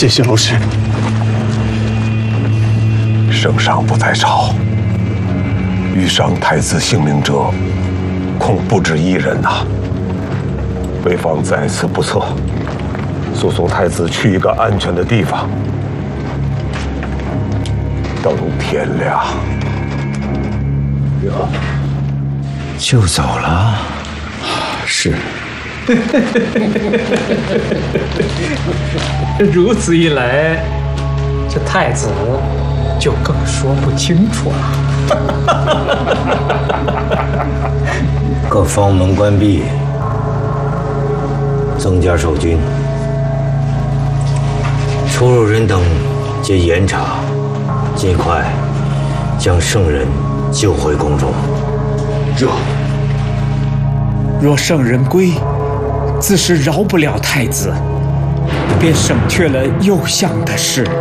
谢谢老师。 圣上不在朝，欲伤太子性命者，恐不止一人呐。为防在此不测，速送太子去一个安全的地方，等天亮。 就走了？ 是。 如此一来，这太子就更说不清楚了。 各方门关闭，增加守军，出入人等皆严查，尽快将圣人救回宫中。 若圣人归，自是饶不了太子，便省却了右相的事。